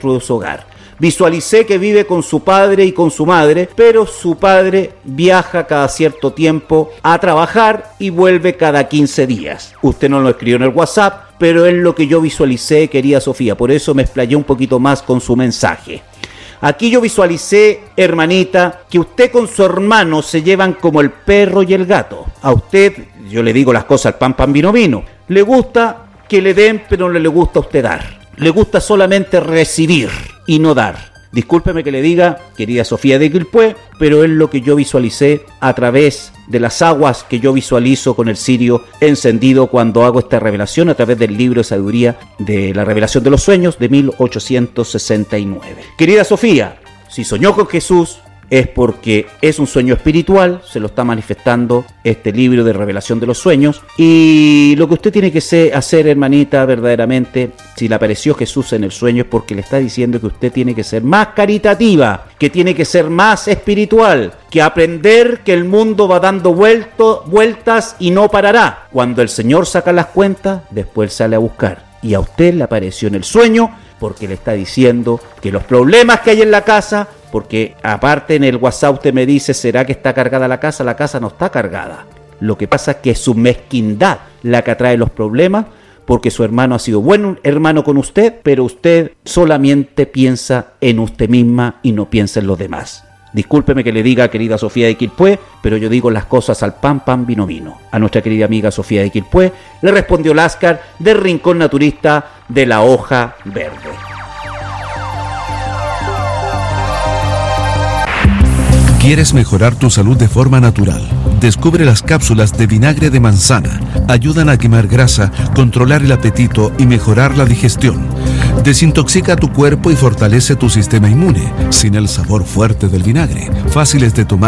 dentro de su hogar. Visualicé que vive con su padre y con su madre, pero su padre viaja cada cierto tiempo a trabajar y vuelve cada 15 días. Usted no lo escribió en el WhatsApp, pero es lo que yo visualicé, querida Sofía. Por eso me explayé un poquito más con su mensaje. Aquí yo visualicé, hermanita, que usted con su hermano se llevan como el perro y el gato. A usted, yo le digo las cosas al pan, pan, vino, vino. Le gusta que le den, pero no le gusta a usted dar. Le gusta solamente recibir y no dar. Discúlpeme que le diga, querida Sofía de Quilpué, pero es lo que yo visualicé a través de las aguas que yo visualizo con el cirio encendido cuando hago esta revelación a través del libro de sabiduría de la revelación de los sueños de 1869. Querida Sofía, si soñó con Jesús, es porque es un sueño espiritual, se lo está manifestando este libro de revelación de los sueños, y lo que usted tiene que hacer, hermanita, verdaderamente, si le apareció Jesús en el sueño, es porque le está diciendo que usted tiene que ser más caritativa, que tiene que ser más espiritual, que aprender que el mundo va dando vueltas y no parará. Cuando el Señor saca las cuentas, después sale a buscar, y a usted le apareció en el sueño porque le está diciendo que los problemas que hay en la casa, porque aparte en el WhatsApp usted me dice, ¿será que está cargada la casa? La casa no está cargada. Lo que pasa es que es su mezquindad la que atrae los problemas, porque su hermano ha sido buen hermano con usted, pero usted solamente piensa en usted misma y no piensa en los demás. Discúlpeme que le diga, querida Sofía de Quilpué, pero yo digo las cosas al pan, pan, vino, vino. A nuestra querida amiga Sofía de Quilpué le respondió Láscar del Rincón Naturista de la Hoja Verde. ¿Quieres mejorar tu salud de forma natural? Descubre las cápsulas de vinagre de manzana. Ayudan a quemar grasa, controlar el apetito y mejorar la digestión. Desintoxica tu cuerpo y fortalece tu sistema inmune, sin el sabor fuerte del vinagre, fáciles de tomar